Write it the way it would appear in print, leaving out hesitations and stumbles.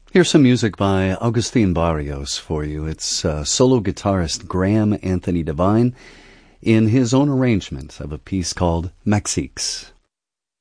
Here's some music by Agustin Barrios for you. It's solo guitarist Graham Anthony Devine in his own arrangement of a piece called Mexiques.